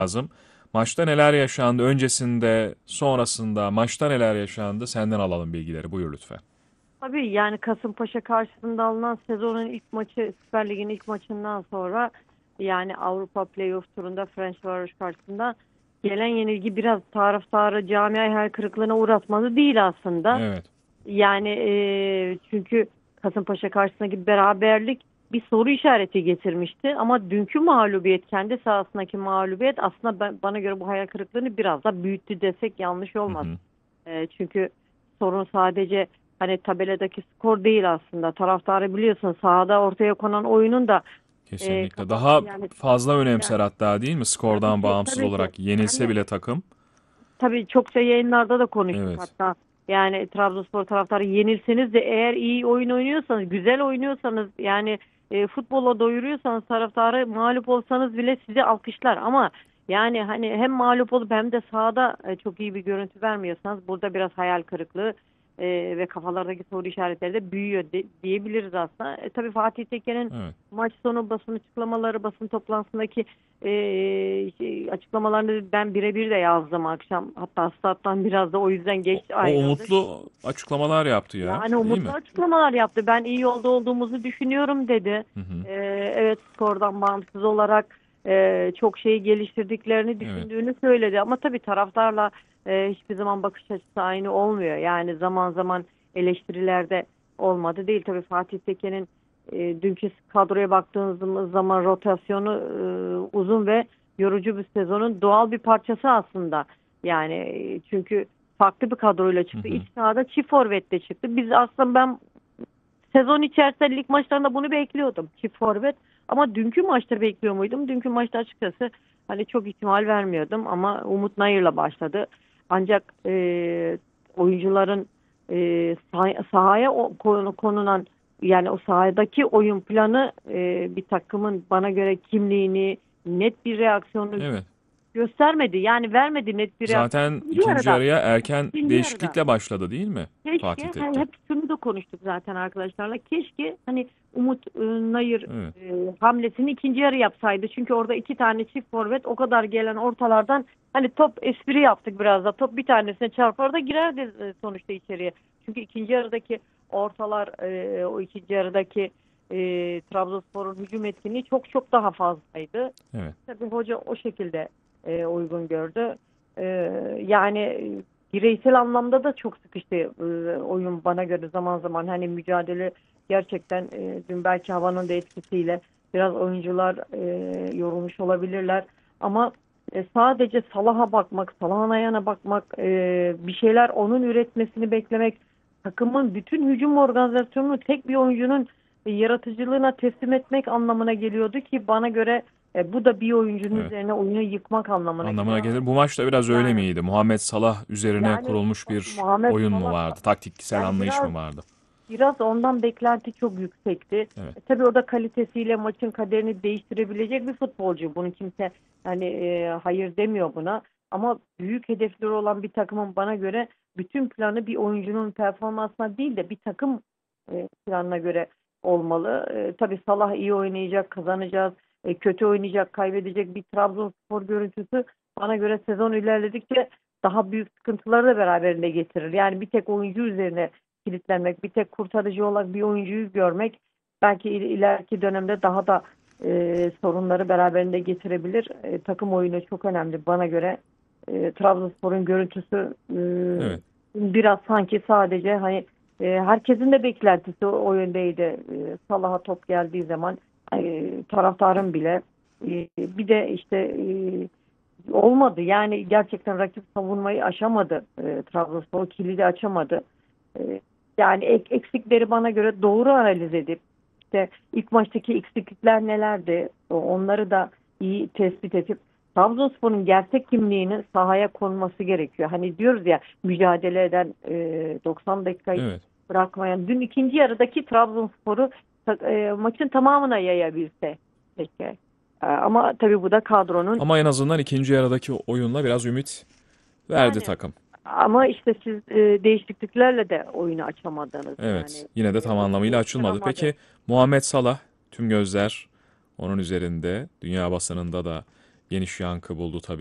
lazım. Maçta neler yaşandı? Öncesinde, sonrasında maçta neler yaşandı? Senden alalım bilgileri. Buyur lütfen. Tabii yani Kasımpaşa karşısında alınan sezonun ilk maçı, Süper Lig'in ilk maçından sonra yani Avrupa Playoff turunda Ferencvaros karşısında gelen yenilgi biraz taraftarı camiayı hayal kırıklığına uğratmadı değil aslında. Evet. Yani çünkü Kasımpaşa karşısındaki beraberlik bir soru işareti getirmişti. Ama dünkü mağlubiyet, kendi sahasındaki mağlubiyet aslında bana göre bu hayal kırıklığını biraz da büyüttü desek yanlış Hı olmaz. hı. Çünkü sorun sadece hani tabeladaki skor değil aslında. Taraftarı biliyorsun sahada ortaya konan oyunun da Kesinlikle. kafa Daha yani fazla yani önemser hatta değil mi? tabii Skordan ki bağımsız tabii ki olarak yenilse yani bile takım. tabii çokça yayınlarda da konuştuk Evet. hatta. Yani Trabzonspor taraftarı yenilseniz de eğer iyi oyun oynuyorsanız, güzel oynuyorsanız yani futbola doyuruyorsanız taraftarı mağlup olsanız bile sizi alkışlar. Ama yani hani hem mağlup olup hem de sahada çok iyi bir görüntü vermiyorsanız burada biraz hayal kırıklığı ve kafalardaki soru işaretleri de büyüyor diyebiliriz aslında. Tabii Fatih Teke'nin Evet. maç sonu basın açıklamaları, basın toplantısındaki açıklamalarını ben birebir de yazdım akşam. Hatta stat'tan biraz da o yüzden geç O ayrıldık. umutlu açıklamalar yaptı ya, Yani değil umutlu mi? açıklamalar yaptı. Ben iyi yolda olduğumuzu düşünüyorum dedi. Hı hı. Evet, skordan bağımsız olarak çok şeyi geliştirdiklerini Evet. düşündüğünü söyledi. Ama tabii taraftarla hiçbir zaman bakış açısı aynı olmuyor. Yani zaman zaman eleştirilerde olmadı değil. Tabii Fatih Teke'nin dünkü kadroya baktığımız zaman rotasyonu uzun ve yorucu bir sezonun doğal bir parçası aslında. Yani çünkü farklı bir kadroyla Hı çıktı. hı. İç sahada çift forvetle çıktı. Biz aslında ben sezon içerisinde lig maçlarında bunu bekliyordum. Çift forvet. Ama dünkü maçta bekliyor muydum? Dünkü maçta açıkçası hani çok ihtimal vermiyordum ama Umut Nayır'la başladı. Ancak oyuncuların sahaya konulan yani o sahadaki oyun planı bir takımın bana göre kimliğini, net bir reaksiyonu Evet. göstermedi. Yani vermedi net bir reaksiyon. Zaten ikinci yarıya erken İkinci yarıda. değişiklikle başladı değil mi Fatih Keşke, hani Tekke? hep şunu da konuştuk zaten arkadaşlarla. Keşke hani Umut Nayır Evet. hamlesini ikinci yarı yapsaydı. Çünkü orada iki tane çift forvet o kadar gelen ortalardan hani top espri yaptık biraz da. Top bir tanesine çarpar da girerdi sonuçta içeriye. Çünkü ikinci yarıdaki ortalar o ikinci yarıdaki Trabzonspor'un hücum etkinliği çok çok daha fazlaydı. Evet. Tabii hoca o şekilde uygun gördü. E, Yani bireysel anlamda da çok sıkıştı oyun bana göre zaman zaman. Hani mücadele gerçekten dün belki havanın da etkisiyle biraz oyuncular yorulmuş olabilirler. Ama sadece Salah'a bakmak, Salah'ın ayağına bakmak, bir şeyler onun üretmesini beklemek, takımın bütün hücum organizasyonunu tek bir oyuncunun yaratıcılığına teslim etmek anlamına geliyordu ki bana göre bu da bir oyuncunun Evet. üzerine oyunu yıkmak anlamına Anlamına geliyor. gelir. Bu maçta biraz öyle Yani miydi? Muhammed Salah üzerine yani kurulmuş bir Muhammed oyun mu Salah vardı? Taktiksel yani anlayış biraz mı vardı? biraz ondan beklenti çok yüksekti. Evet. Tabii o da kalitesiyle maçın kaderini değiştirebilecek bir futbolcu. Bunu kimse hani hayır demiyor buna. Ama büyük hedefleri olan bir takımın bana göre bütün planı bir oyuncunun performansına değil de bir takım planına göre olmalı. Tabii Salah iyi oynayacak, kazanacağız. Kötü oynayacak, kaybedecek bir Trabzonspor görüntüsü bana göre sezon ilerledikçe daha büyük sıkıntıları da beraberinde getirir. Yani bir tek oyuncu üzerine kilitlenmek, bir tek kurtarıcı olarak bir oyuncuyu görmek belki ileriki dönemde daha da sorunları beraberinde getirebilir. Takım oyunu çok önemli bana göre. Trabzonspor'un görüntüsü Evet. biraz sanki sadece hani herkesin de beklentisi o yöndeydi. Salah'a top geldiği zaman taraftarın bile bir de işte olmadı. Yani gerçekten rakip savunmayı aşamadı. Trabzonspor kilidi açamadı. Yani eksikleri bana göre doğru analiz edip işte ilk maçtaki eksiklikler nelerdi onları da iyi tespit edip Trabzonspor'un gerçek kimliğinin sahaya konması gerekiyor. Hani diyoruz ya mücadele eden 90 dakikayı Evet. bırakmayan dün ikinci yarıdaki Trabzonspor'u maçın tamamına yayabilse keşke. Ama tabii bu da kadronun Ama en azından ikinci yarıdaki oyunla biraz ümit verdi yani takım. ama işte siz değişikliklerle de oyunu açamadınız. Evet. Yani Yine de tam oyunu anlamıyla açılmadı. oluşturamadı. Peki Muhammed Salah, tüm gözler onun üzerinde. Dünya basınında da geniş yankı buldu tabii.